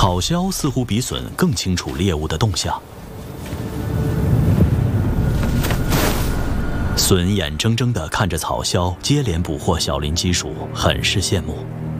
草鸮似乎比隼更清楚猎物的动向。隼眼睁睁地看着草鸮接连捕获小林基鼠，很是羡慕。